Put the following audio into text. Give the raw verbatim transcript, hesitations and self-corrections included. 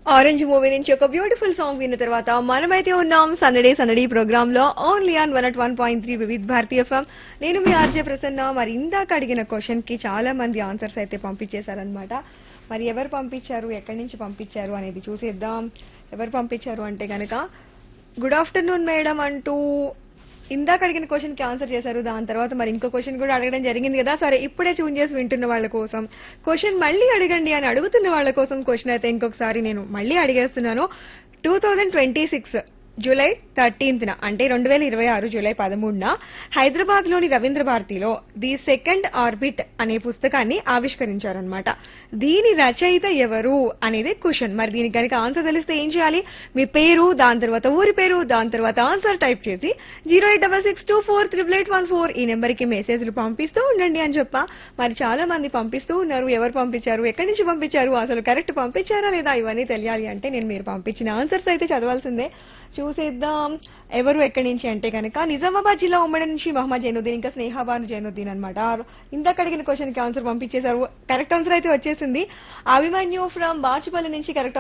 Orange movie నుంచి ఒక beautiful song విన్న తర్వాత మనమైతే ఉన్నాం సందడే సందడి ప్రోగ్రామ్ లో only on one at one point three Vividh Bharatiya FM. నేను మీ ఆర్జే ప్రసన్న. మరి ఇందాక అడిగిన క్వశ్చన్ కి చాలా మంది ఆన్సర్స్ అయితే పంపించేశారనమాట. మరి ఎవరు పంపించారు, ఎక్కడి నుంచి పంపించారు అనేది చూసేద్దాం. ఎవరు పంపించారు అంటే గనక గుడ్ ఆఫ్టర్నూన్ మేడం అంటూ ఇందాక అడిగిన క్వశ్చన్ కి ఆన్సర్ చేశారు. దాని తర్వాత మరి ఇంకో క్వశ్చన్ కూడా అడగడం జరిగింది కదా. సరే, ఇప్పుడే ట్యూన్ చేసి వింటున్న వాళ్ళ కోసం క్వశ్చన్ మళ్ళీ అడగండి అని అడుగుతున్న వాళ్ళ కోసం క్వశ్చన్ అయితే ఇంకొకసారి నేను మళ్ళీ అడిగేస్తున్నాను. Two thousand twenty six July thirteenth న అంటే రెండు వేల ఇరవై ఆరు జూలై పదమూడున హైదరాబాద్ లోని రవీంద్ర భారతిలో ది సెకండ్ ఆర్బిట్ అనే పుస్తకాన్ని ఆవిష్కరించారనమాట. దీని రచయిత ఎవరు అనేది క్వశ్చన్. మరి దీనికి కనుక ఆన్సర్ తెలిస్తే ఏం చేయాలి? మీ పేరు, దాని తర్వాత ఊరి పేరు, దాని తర్వాత ఆన్సర్ టైప్ చేసి zero eight double six two four triple eight one four ఈ నెంబర్ కి మెసేజ్లు పంపిస్తూ ఉండండి అని చెప్పా. మరి చాలా మంది పంపిస్తూ ఉన్నారు. ఎవరు పంపించారు, ఎక్కడి నుంచి పంపించారు, అసలు కరెక్ట్ పంపించారా లేదా ఇవన్నీ తెలియాలి అంటే నేను మీరు పంపించిన ఆన్సర్స్ అయితే చదవాల్సిందే. చూసేద్దాం ఎవరు ఎక్కడి నుంచి అంటే కనుక నిజామాబాద్ జిల్లా ఉమ్మడి నుంచి మహమ్మద్ జైనుద్దీన్, ఇంకా స్నేహాబాను జైనుద్దీన్ అనమాట. ఇందాక అడిగిన క్వశ్చన్ కి ఆన్సర్ పంపించేశారు. కరెక్ట్ ఆన్సర్ అయితే వచ్చేసింది. అభిమన్యు ఫ్రమ్ బాచుపల్లి నుంచి కరెక్ట్